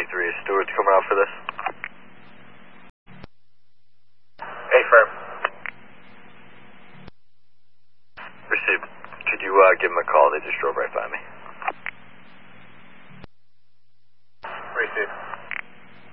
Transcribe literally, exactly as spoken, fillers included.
three, is Stewart's coming out for this? Hey, firm. Received. Could you uh, give him a call? They just drove right by me.